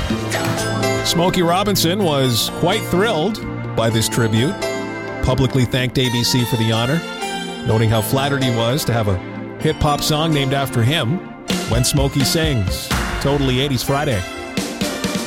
Smokey Robinson was quite thrilled by this tribute. Publicly thanked ABC for the honor, noting how flattered he was to have a hip-hop song named after him. When Smokey Sings, Totally 80s Friday.